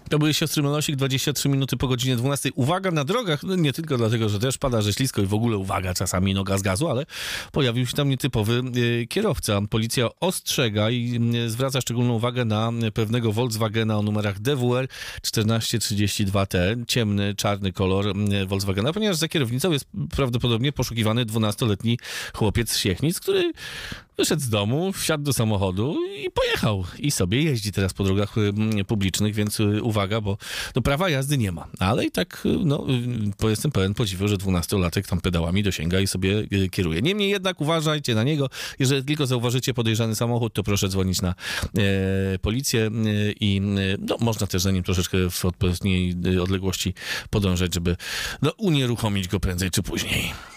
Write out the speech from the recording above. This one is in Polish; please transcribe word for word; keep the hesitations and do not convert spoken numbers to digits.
To były siostry Monosik, dwadzieścia trzy minuty po godzinie dwunastej. Uwaga na drogach, no nie tylko dlatego, że też pada, że ślisko i w ogóle uwaga, czasami noga z gazu, ale pojawił się tam nietypowy y, kierowca. Policja ostrzega i y, zwraca szczególną uwagę na pewnego Volkswagena o numerach D W R czternaście trzydzieści dwa T, ciemny, czarny kolor y, Volkswagena, ponieważ za kierownicą jest prawdopodobnie poszukiwany dwunastoletni chłopiec z Siechnic, który wyszedł z domu, wsiadł do samochodu i pojechał. I sobie jeździ teraz po drogach y, publicznych, więc y, uwaga, bo no, prawa jazdy nie ma. Ale i tak, no, y, jestem pełen podziwu, że dwunastolatek tam pedałami dosięga i sobie y, kieruje. Niemniej jednak uważajcie na niego. Jeżeli tylko zauważycie podejrzany samochód, to proszę dzwonić na y, policję y, i y, no, można też za nim troszeczkę w odpowiedniej y, odległości podążać, żeby no, unieruchomić go prędzej czy później.